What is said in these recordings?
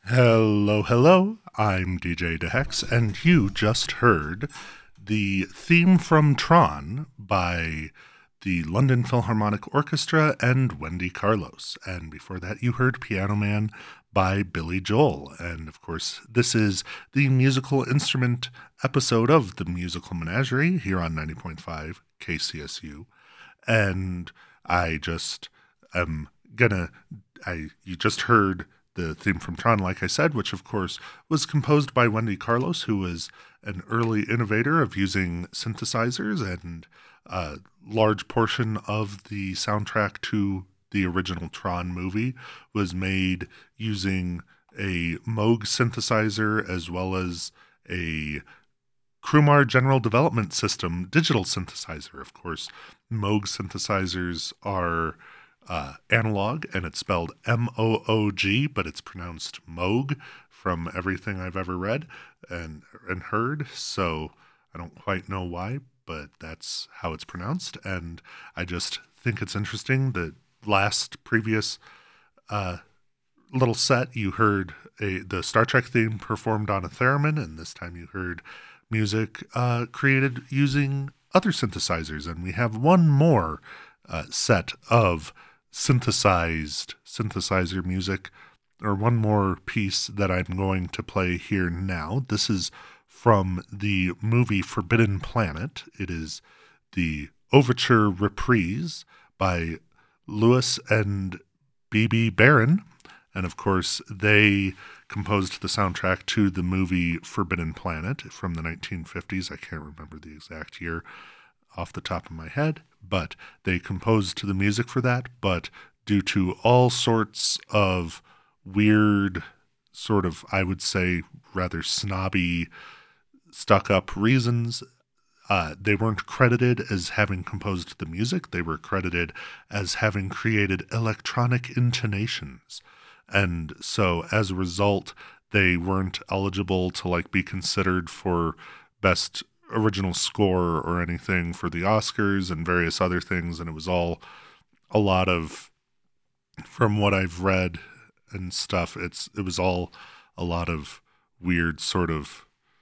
Hello, hello. I'm DJ DeHex, and you just heard the theme from Tron by the London Philharmonic Orchestra and Wendy Carlos. And before that, you heard Piano Man by Billy Joel. And of course, this is the musical instrument episode of the Musical Menagerie here on 90.5 KCSU. And I just am gonna, you just heard the theme from Tron, like I said, which of course was composed by Wendy Carlos, who was an early innovator of using synthesizers, and a large portion of the soundtrack to the original Tron movie was made using a Moog synthesizer as well as a Crumar General Development System digital synthesizer. Of course, Moog synthesizers are analog, and it's spelled Moog, but it's pronounced Moog from everything I've ever read and heard. So I don't quite know why, but that's how it's pronounced. And I just think it's interesting that previous little set, you heard the Star Trek theme performed on a theremin, and this time you heard music created using other synthesizers. And we have one more set of synthesizer music, or one more piece that I'm going to play here now. This is from the movie Forbidden Planet. It is the Overture Reprise by Lewis and B.B. Barron. And of course, they composed the soundtrack to the movie Forbidden Planet from the 1950s. I can't remember the exact year off the top of my head, but they composed the music for that. But due to all sorts of weird, sort of, I would say, rather snobby, stuck-up reasons, they weren't credited as having composed the music. They were credited as having created electronic intonations. And so as a result, they weren't eligible to be considered for best original score or anything for the Oscars and various other things. And it was all a lot of, from what I've read and stuff, it was all a lot of weird sort of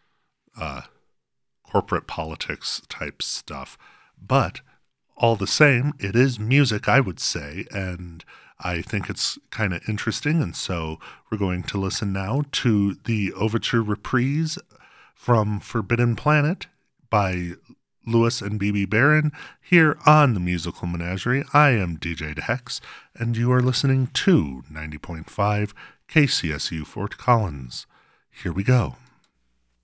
corporate politics type stuff. But all the same, it is music, I would say, and I think it's kind of interesting. And so we're going to listen now to the Overture Reprise from Forbidden Planet by Lewis and B.B. Barron here on the Musical Menagerie. I am DJ DeHex, and you are listening to 90.5 KCSU Fort Collins. Here we go.